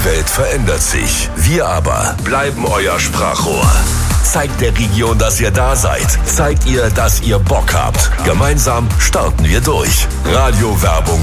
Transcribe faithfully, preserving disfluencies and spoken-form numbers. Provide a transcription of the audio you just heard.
Die Welt verändert sich. Wir aber bleiben euer Sprachrohr. Zeigt der Region, dass ihr da seid. Zeigt ihr, dass ihr Bock habt. Gemeinsam starten wir durch. Radio Werbung